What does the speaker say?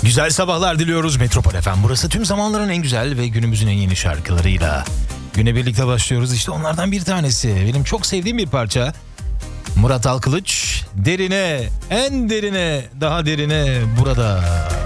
Güzel sabahlar diliyoruz Metropol FM. Burası tüm zamanların en güzel ve günümüzün en yeni şarkılarıyla. Güne birlikte başlıyoruz. İşte onlardan bir tanesi. Benim çok sevdiğim bir parça. Murat Alkılıç, derine, en derine, daha derine burada.